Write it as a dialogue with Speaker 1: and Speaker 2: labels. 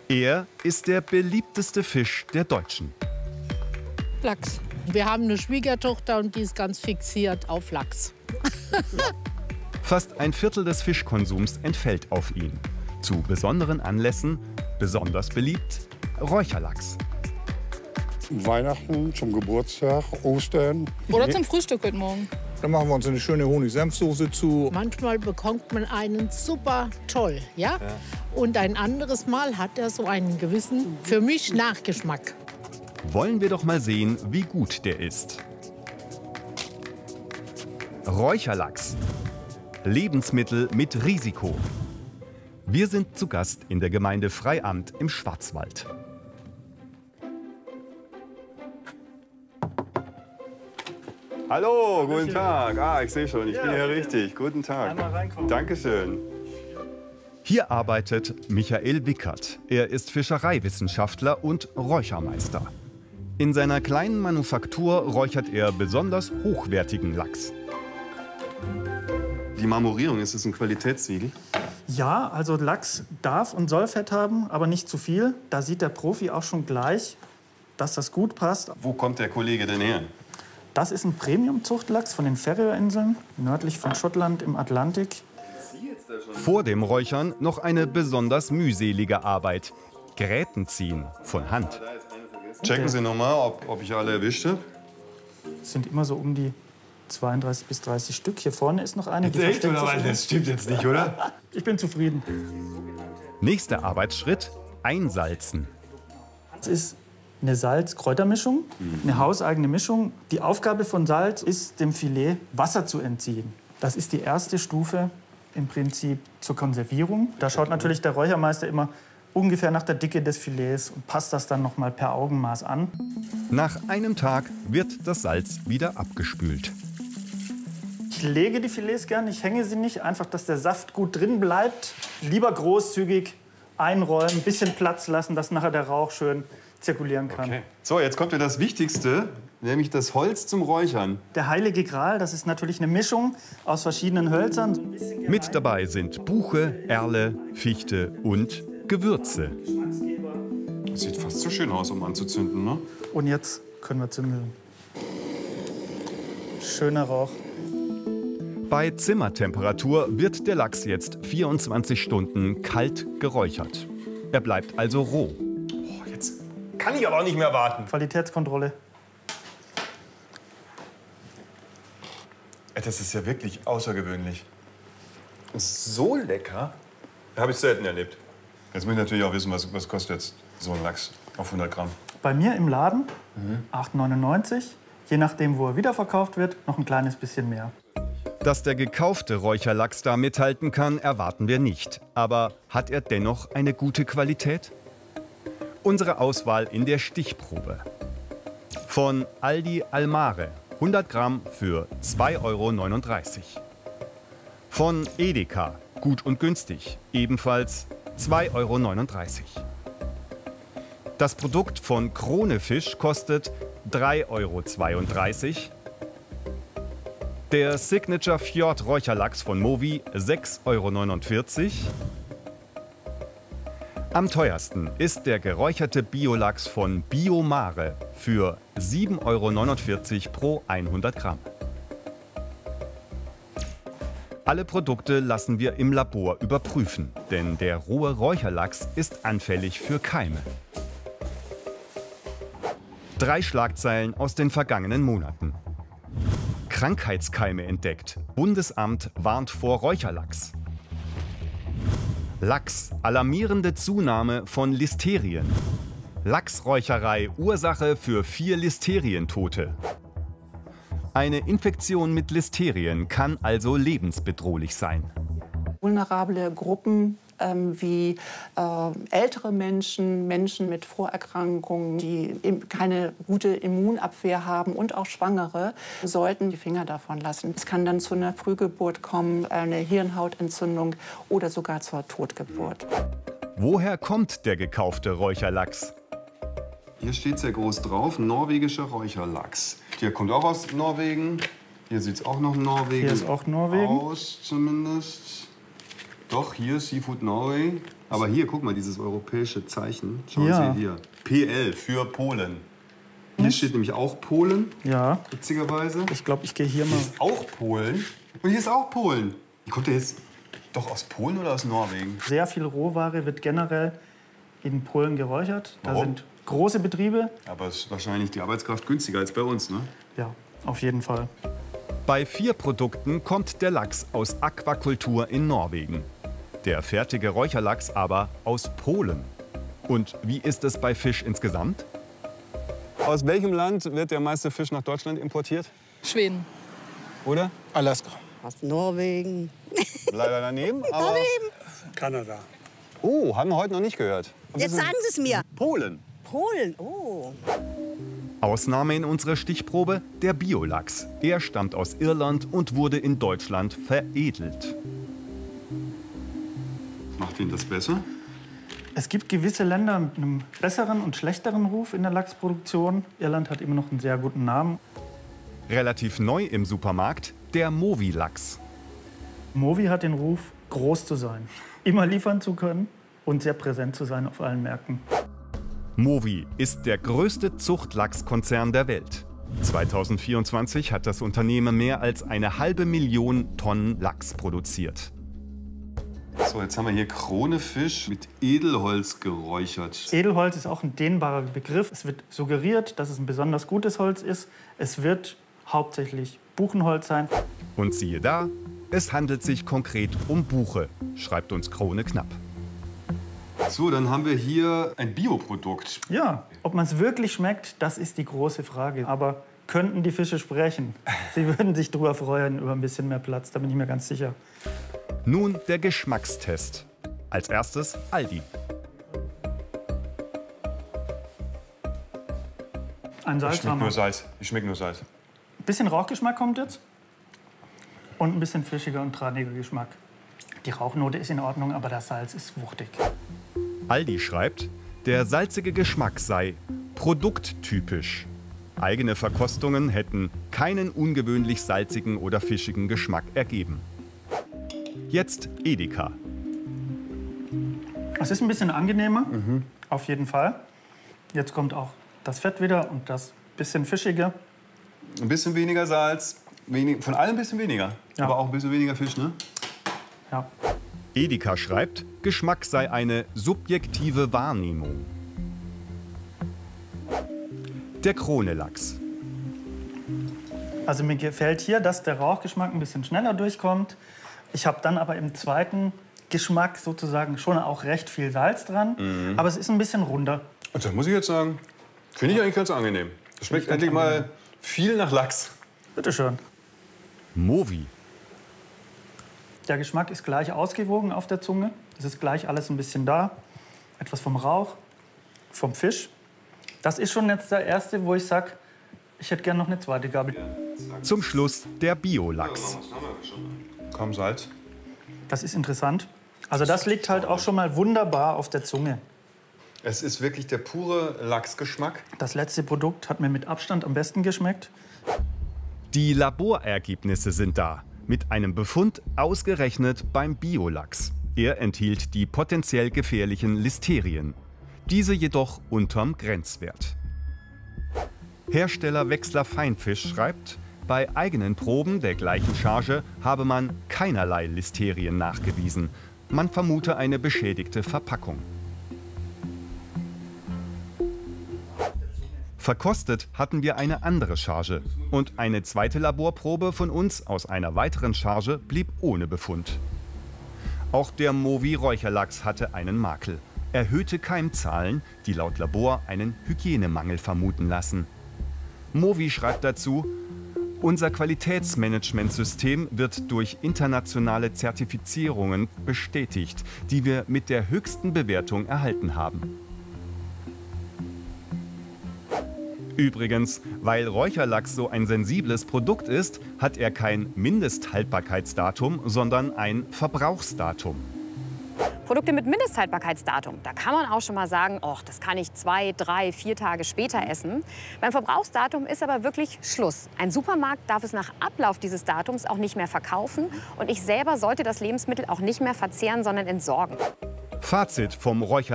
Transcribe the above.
Speaker 1: Er ist der beliebteste Fisch der Deutschen.
Speaker 2: Lachs. Wir haben eine Schwiegertochter und die ist ganz fixiert auf Lachs.
Speaker 1: Fast ein Viertel des Fischkonsums entfällt auf ihn. Zu besonderen Anlässen, besonders beliebt, Räucherlachs.
Speaker 3: Weihnachten, zum Geburtstag, Ostern.
Speaker 4: Oder zum Frühstück heute Morgen.
Speaker 3: Dann machen wir uns eine schöne Honig-Senf-Soße zu.
Speaker 2: Manchmal bekommt man einen super toll, ja? Und ein anderes Mal hat er so einen gewissen, für mich, Nachgeschmack.
Speaker 1: Wollen wir doch mal sehen, wie gut der ist. Räucherlachs. Lebensmittel mit Risiko. Wir sind zu Gast in der Gemeinde Freiamt im Schwarzwald. Hallo, guten Tag. Ich sehe schon, ich bin hier richtig. Guten Tag.
Speaker 5: Einmal reinkommen.
Speaker 1: Dankeschön. Hier arbeitet Michael Wickert. Er ist Fischereiwissenschaftler und Räuchermeister. In seiner kleinen Manufaktur räuchert er besonders hochwertigen Lachs.
Speaker 6: Die Marmorierung, ist es ein Qualitätssiegel?
Speaker 5: Ja, also Lachs darf und soll Fett haben, aber nicht zu viel. Da sieht der Profi auch schon gleich, dass das gut passt.
Speaker 6: Wo kommt der Kollege denn her?
Speaker 5: Das ist ein Premium-Zuchtlachs von den Färöerinseln, nördlich von Schottland im Atlantik.
Speaker 1: Vor dem Räuchern noch eine besonders mühselige Arbeit. Gräten ziehen von Hand.
Speaker 6: Checken Sie noch mal, ob ich alle erwischt habe.
Speaker 5: Es sind immer so um die 32 bis 30 Stück. Hier vorne ist noch eine, die
Speaker 6: Echt,
Speaker 5: versteckt
Speaker 6: oder?
Speaker 5: sich.
Speaker 6: Das stimmt jetzt nicht, oder?
Speaker 5: Ich bin zufrieden.
Speaker 1: Nächster Arbeitsschritt: Einsalzen.
Speaker 5: Das ist eine Salz-Kräutermischung, eine hauseigene Mischung. Die Aufgabe von Salz ist, dem Filet Wasser zu entziehen. Das ist die erste Stufe im Prinzip zur Konservierung. Da schaut natürlich der Räuchermeister immer ungefähr nach der Dicke des Filets und passt das dann noch mal per Augenmaß an.
Speaker 1: Nach einem Tag wird das Salz wieder abgespült.
Speaker 5: Ich lege die Filets gern, ich hänge sie nicht, einfach, dass der Saft gut drin bleibt. Lieber großzügig einrollen, ein bisschen Platz lassen, dass nachher der Rauch schön zirkulieren kann.
Speaker 6: Okay. So, jetzt kommt ja das Wichtigste, nämlich das Holz zum Räuchern.
Speaker 5: Der heilige Gral, das ist natürlich eine Mischung aus verschiedenen Hölzern.
Speaker 1: Mit dabei sind Buche, Erle, Fichte und Gewürze.
Speaker 6: Das sieht fast zu schön aus, um anzuzünden, ne?
Speaker 5: Und jetzt können wir zündeln. Schöner Rauch.
Speaker 1: Bei Zimmertemperatur wird der Lachs jetzt 24 Stunden kalt geräuchert. Er bleibt also roh.
Speaker 6: Jetzt kann ich aber auch nicht mehr warten.
Speaker 5: Qualitätskontrolle.
Speaker 6: Das ist ja wirklich außergewöhnlich. So lecker. Habe ich selten erlebt. Jetzt muss ich natürlich auch wissen, was kostet jetzt so ein Lachs auf 100 Gramm.
Speaker 5: Bei mir im Laden 8,99 €. Je nachdem, wo er wiederverkauft wird, noch ein kleines bisschen mehr.
Speaker 1: Dass der gekaufte Räucherlachs da mithalten kann, erwarten wir nicht. Aber hat er dennoch eine gute Qualität? Unsere Auswahl in der Stichprobe. Von Aldi Almare, 100 Gramm für 2,39 €. Von Edeka, gut und günstig, ebenfalls 2,39 €. Das Produkt von Krone Fisch kostet 3,32 €. Der Signature Fjord Räucherlachs von Mowi 6,49 €. Am teuersten ist der geräucherte Biolachs von Biomare für 7,49 € pro 100 Gramm. Alle Produkte lassen wir im Labor überprüfen, denn der rohe Räucherlachs ist anfällig für Keime. 3 Schlagzeilen aus den vergangenen Monaten. Krankheitskeime entdeckt. Bundesamt warnt vor Räucherlachs. Lachs, alarmierende Zunahme von Listerien. Lachsräucherei, Ursache für 4 Listerientote. Eine Infektion mit Listerien kann also lebensbedrohlich sein.
Speaker 7: Vulnerable Gruppen wie ältere Menschen, Menschen mit Vorerkrankungen, die keine gute Immunabwehr haben und auch Schwangere, sollten die Finger davon lassen. Es kann dann zu einer Frühgeburt kommen, eine Hirnhautentzündung oder sogar zur Totgeburt.
Speaker 1: Woher kommt der gekaufte Räucherlachs?
Speaker 6: Hier steht sehr groß drauf, norwegischer Räucherlachs. Der kommt auch aus Norwegen. Hier sieht es auch noch Norwegen
Speaker 5: Hier ist auch Norwegen.
Speaker 6: aus, zumindest. Doch, hier Seafood Norway. Aber hier, guck mal, dieses europäische Zeichen. Schauen
Speaker 5: Ja.
Speaker 6: Sie hier. PL für Polen. Hier steht nämlich auch Polen,
Speaker 5: Ja,
Speaker 6: witzigerweise.
Speaker 5: ich glaube, ich gehe hier mal.
Speaker 6: Auch Polen. Und hier ist auch Polen. Kommt der jetzt doch aus Polen oder aus Norwegen?
Speaker 5: Sehr viel Rohware wird generell in Polen geräuchert. Da
Speaker 6: Warum?
Speaker 5: sind große Betriebe.
Speaker 6: Aber es ist wahrscheinlich die Arbeitskraft günstiger als bei uns, ne?
Speaker 5: Ja, auf jeden Fall.
Speaker 1: Bei 4 Produkten kommt der Lachs aus Aquakultur in Norwegen. Der fertige Räucherlachs aber aus Polen. Und wie ist es bei Fisch insgesamt?
Speaker 6: Aus welchem Land wird der meiste Fisch nach Deutschland importiert?
Speaker 4: Schweden.
Speaker 6: Oder?
Speaker 3: Alaska.
Speaker 8: Aus Norwegen.
Speaker 6: Leider daneben, aber...
Speaker 3: Kanada.
Speaker 6: Oh, haben wir heute noch nicht gehört.
Speaker 8: Jetzt sagen Sie es mir.
Speaker 6: Polen.
Speaker 8: Polen, oh.
Speaker 1: Ausnahme in unserer Stichprobe der Biolachs. Er stammt aus Irland und wurde in Deutschland veredelt.
Speaker 6: Macht ihn das besser?
Speaker 5: Es gibt gewisse Länder mit einem besseren und schlechteren Ruf in der Lachsproduktion. Irland hat immer noch einen sehr guten Namen.
Speaker 1: Relativ neu im Supermarkt der Mowi-Lachs.
Speaker 5: Mowi hat den Ruf, groß zu sein, immer liefern zu können und sehr präsent zu sein auf allen Märkten.
Speaker 1: Mowi ist der größte Zuchtlachskonzern der Welt. 2024 hat das Unternehmen mehr als 500.000 Tonnen Lachs produziert.
Speaker 6: So, jetzt haben wir hier Kronefisch mit Edelholz geräuchert.
Speaker 5: Edelholz ist auch ein dehnbarer Begriff. Es wird suggeriert, dass es ein besonders gutes Holz ist. Es wird hauptsächlich Buchenholz sein.
Speaker 1: Und siehe da, es handelt sich konkret um Buche, schreibt uns Krone Knapp.
Speaker 6: So, dann haben wir hier ein Bioprodukt.
Speaker 5: Ja, ob man es wirklich schmeckt, das ist die große Frage. Aber könnten die Fische sprechen? Sie würden sich darüber freuen, über ein bisschen mehr Platz, da bin ich mir ganz sicher.
Speaker 1: Nun der Geschmackstest. Als erstes Aldi.
Speaker 5: Ein Salzhammer.
Speaker 6: Salz. Ich schmecke nur Salz.
Speaker 5: Ein bisschen Rauchgeschmack kommt jetzt. Und ein bisschen fischiger und traniger Geschmack. Die Rauchnote ist in Ordnung, aber das Salz ist wuchtig.
Speaker 1: Aldi schreibt, der salzige Geschmack sei produkttypisch. Eigene Verkostungen hätten keinen ungewöhnlich salzigen oder fischigen Geschmack ergeben. Jetzt Edeka.
Speaker 5: Es ist ein bisschen angenehmer, auf jeden Fall. Jetzt kommt auch das Fett wieder und das bisschen fischige.
Speaker 6: Ein bisschen weniger Salz, von allem ein bisschen weniger.
Speaker 5: Ja.
Speaker 6: Aber auch ein bisschen weniger Fisch, ne?
Speaker 5: Ja.
Speaker 1: Edeka schreibt, Geschmack sei eine subjektive Wahrnehmung. Der Krone-Lachs.
Speaker 5: Also mir gefällt hier, dass der Rauchgeschmack ein bisschen schneller durchkommt. Ich habe dann aber im zweiten Geschmack sozusagen schon auch recht viel Salz dran. Aber es ist ein bisschen runder.
Speaker 6: Und das muss ich jetzt sagen, finde ich eigentlich ganz angenehm. Das schmeckt endlich mal viel nach Lachs.
Speaker 5: Bitte schön.
Speaker 1: Mowi.
Speaker 5: Der Geschmack ist gleich ausgewogen auf der Zunge. Es ist gleich alles ein bisschen da. Etwas vom Rauch, vom Fisch. Das ist schon jetzt der erste, wo ich sage, ich hätte gerne noch eine zweite Gabel.
Speaker 1: Zum Schluss der Biolachs.
Speaker 6: Kaum Salz.
Speaker 5: Das ist interessant. Also das liegt halt auch schon mal wunderbar auf der Zunge.
Speaker 6: Es ist wirklich der pure Lachsgeschmack.
Speaker 5: Das letzte Produkt hat mir mit Abstand am besten geschmeckt.
Speaker 1: Die Laborergebnisse sind da. Mit einem Befund ausgerechnet beim Biolachs. Er enthielt die potenziell gefährlichen Listerien. Diese jedoch unterm Grenzwert. Hersteller Wechsler Feinfisch schreibt, bei eigenen Proben der gleichen Charge habe man keinerlei Listerien nachgewiesen. Man vermute eine beschädigte Verpackung. Verkostet hatten wir eine andere Charge und eine zweite Laborprobe von uns aus einer weiteren Charge blieb ohne Befund. Auch der Mowi-Räucherlachs hatte einen Makel. Erhöhte Keimzahlen, die laut Labor einen Hygienemangel vermuten lassen. Mowi schreibt dazu, unser Qualitätsmanagementsystem wird durch internationale Zertifizierungen bestätigt, die wir mit der höchsten Bewertung erhalten haben. Übrigens, weil Räucherlachs so ein sensibles Produkt ist, hat er kein Mindesthaltbarkeitsdatum, sondern ein Verbrauchsdatum.
Speaker 9: Produkte mit Mindesthaltbarkeitsdatum, da kann man auch schon mal sagen, oh, das kann ich 2, 3, 4 Tage später essen. Beim Verbrauchsdatum ist aber wirklich Schluss. Ein Supermarkt darf es nach Ablauf dieses Datums auch nicht mehr verkaufen und ich selber sollte das Lebensmittel auch nicht mehr verzehren, sondern entsorgen.
Speaker 1: Fazit vom